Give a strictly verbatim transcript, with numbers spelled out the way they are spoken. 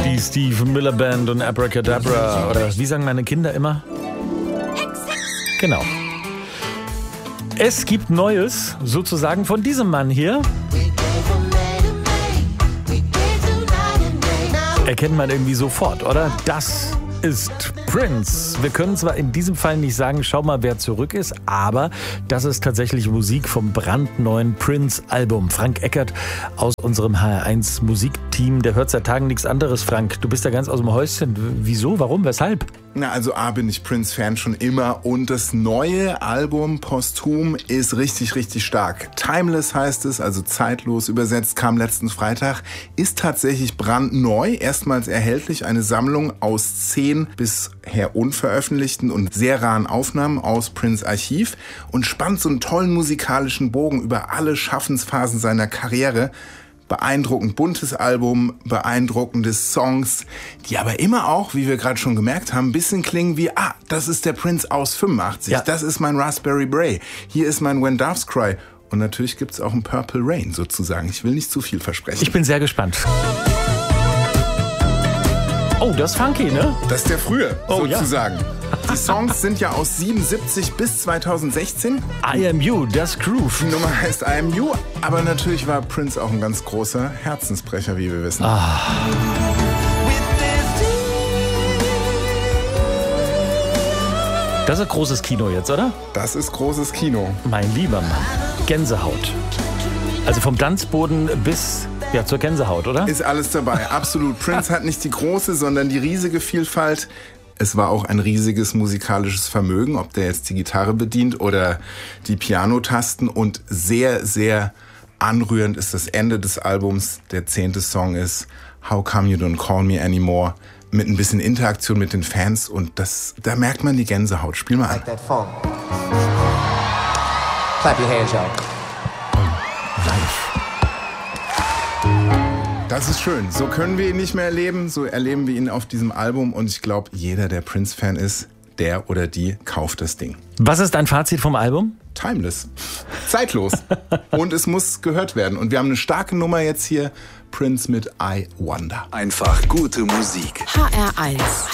Die Steve Miller Band und Abracadabra. Oder wie sagen meine Kinder immer? Genau. Es gibt Neues, sozusagen, von diesem Mann hier. Erkennt man irgendwie sofort, oder? Das ist Prince. Wir können zwar in diesem Fall nicht sagen, schau mal, wer zurück ist, aber das ist tatsächlich Musik vom brandneuen Prince-Album. Frank Eckert aus unserem H R eins Musikteam, der hört seit Tagen nichts anderes. Frank, du bist ja ganz aus dem Häuschen. Wieso? Warum? Weshalb? Na, also A, bin ich Prince-Fan schon immer und das neue Album Posthum ist richtig, richtig stark. Timeless heißt es, also zeitlos übersetzt, kam letzten Freitag, ist tatsächlich brandneu, erstmals erhältlich, eine Sammlung aus zehn bisher unveröffentlichten und sehr raren Aufnahmen aus Prince Archiv und spannt so einen tollen musikalischen Bogen über alle Schaffensphasen seiner Karriere. Beeindruckend buntes Album, beeindruckende Songs, die aber immer auch, wie wir gerade schon gemerkt haben, ein bisschen klingen wie, ah, das ist der Prince aus fünfundachtzig, ja. Das ist mein Raspberry Beret, hier ist mein When Doves Cry und natürlich gibt es auch ein Purple Rain sozusagen. Ich will nicht zu viel versprechen. Ich bin sehr gespannt. Oh, das ist funky, ne? Das ist der frühe, oh, sozusagen. Ja. Die Songs sind ja aus siebenundsiebzig bis zweitausendsechzehn. I Am You, das Groove. Die Nummer heißt I Am You, aber natürlich war Prince auch ein ganz großer Herzensbrecher, wie wir wissen. Ah. Das ist großes Kino jetzt, oder? Das ist großes Kino. Mein lieber Mann, Gänsehaut. Also vom Tanzboden bis... Ja, zur Gänsehaut, oder? Ist alles dabei, absolut. Prince hat nicht die große, sondern die riesige Vielfalt. Es war auch ein riesiges musikalisches Vermögen, ob der jetzt die Gitarre bedient oder die Pianotasten. Und sehr, sehr anrührend ist das Ende des Albums. Der zehnte Song ist How Come You Don't Call Me Anymore. Mit ein bisschen Interaktion mit den Fans. Und das, da merkt man die Gänsehaut. Spiel mal an. Like that funk. Clap your hands, y'all. Live. Das ist schön. So können wir ihn nicht mehr erleben. So erleben wir ihn auf diesem Album. Und ich glaube, jeder, der Prince-Fan ist, der oder die kauft das Ding. Was ist dein Fazit vom Album? Timeless. Zeitlos. Und es muss gehört werden. Und wir haben eine starke Nummer jetzt hier. Prince mit I Wonder. Einfach gute Musik. H R eins.